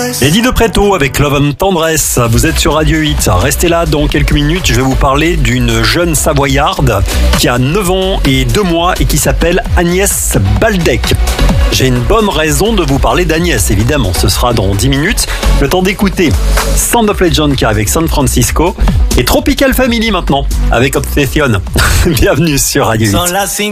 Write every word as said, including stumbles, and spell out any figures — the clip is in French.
Eddie de Préto avec Love and Tendresse. Vous êtes sur Radio huit. Restez là, dans quelques minutes, je vais vous parler d'une jeune Savoyarde qui a neuf ans et deux mois et qui s'appelle Agnès Baldec. J'ai une bonne raison de vous parler d'Agnès, évidemment. Ce sera dans dix minutes. Le temps d'écouter Sound of Legend qui arrive avec San Francisco et Tropical Family maintenant avec Obsession. Bienvenue sur Radio huit.